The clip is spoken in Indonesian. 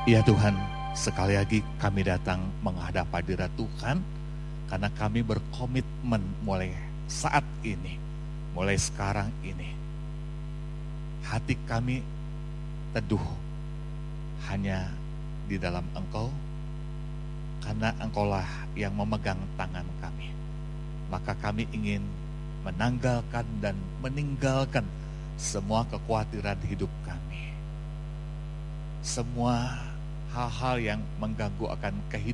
Ya Tuhan, sekali lagi kami datang menghadap hadirat Tuhan karena kami berkomitmen mulai saat ini, mulai sekarang ini. Hati kami teduh hanya di dalam Engkau karena Engkaulah yang memegang tangan kami. Maka kami ingin menanggalkan dan meninggalkan semua kekhawatiran hidup kami. Semua hal-hal yang mengganggu akan kehidupan